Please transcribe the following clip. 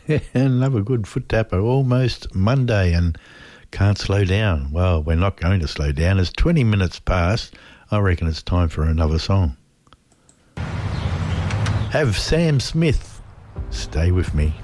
And love a good foot tapper. Almost Monday and can't slow down. Well, we're not going to slow down. It's 20 minutes past. I reckon it's time for another song. Have Sam Smith, Stay With Me.